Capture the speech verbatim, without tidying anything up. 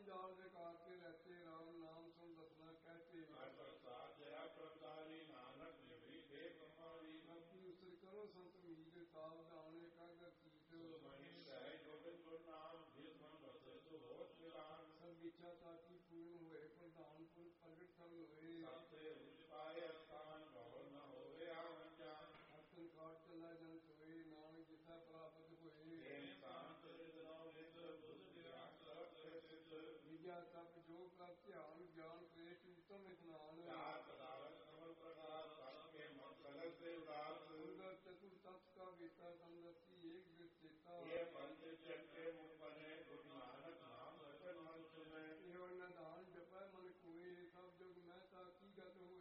जाल से काटे रहते राम नाम सुन दसना कहते प्रसाद जया प्रसादी नानक निवि दे प्रमारी अपनी उसर करो संत मीर सावधान एकाग्र चीत मणि सह गोविंद गुरु नाम जिस मन बसे तो होश मिलान सब इच्छा ताकि पूर्ण हुए प्रधानपुर प्रगट सब हुए सबसे उच्च पाए स्थान भवन न होवे आवंजान हसन काट चला जन सोए नानक जिसा प्राप्त हुए शांत बुद्ध विराट सिद्ध विद्या तप जो प्राप्त ध्यान ज्ञान श्रेष्ठ उत्तम स्नान कमल प्रकार के मकसद से उदास सुंदर चतुर तत्व का वेता संदस्ती एक दृष्टिता ये पंच चक्के मुख बने गुरु नानक नाम रचन मन सुने केवल न दान जपय मन कोय सब जग मैं ताकी गत हुए